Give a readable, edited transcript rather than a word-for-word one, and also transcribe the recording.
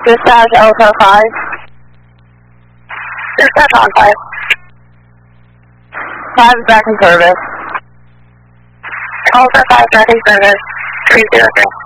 Dispatch Alpha 5. Dispatch on 5. 5 is back in service. Alpha 5 back in service. 303.